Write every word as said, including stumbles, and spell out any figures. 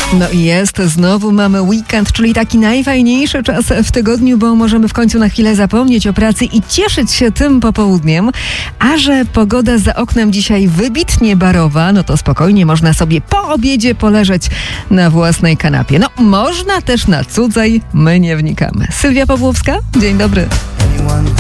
No i jest, znowu mamy weekend, czyli taki najfajniejszy czas w tygodniu, bo możemy w końcu na chwilę zapomnieć o pracy i cieszyć się tym popołudniem. A że pogoda za oknem dzisiaj wybitnie barowa, no to spokojnie można sobie po obiedzie poleżeć na własnej kanapie. No, można też na cudzej, my nie wnikamy. Sylwia Pawłowska, dzień dobry.